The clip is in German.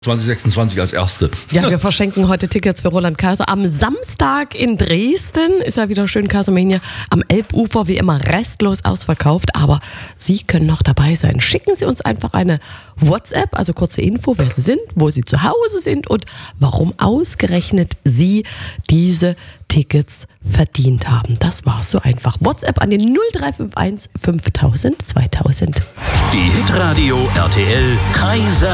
2026 als erste. Ja, wir verschenken heute Tickets für Roland Kaiser am Samstag in Dresden. Ist ja wieder schön Kaisermania am Elbufer, wie immer restlos ausverkauft. Aber Sie können noch dabei sein. Schicken Sie uns einfach eine WhatsApp, also kurze Info, wer Sie sind, wo Sie zu Hause sind und warum ausgerechnet Sie diese Tickets verdient haben. Das war's so einfach. WhatsApp an den 0351 5000 2000. Die Hitradio RTL Kaiser